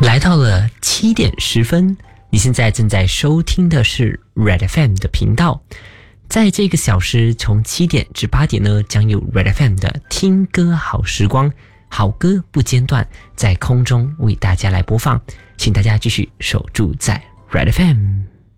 来到了7:10，你现在正在收听的是 Red FM 的频道。在这个小时，从7点至8点呢，将有 Red FM 的听歌好时光，好歌不间断，在空中为大家来播放，请大家继续守住在 Red FM。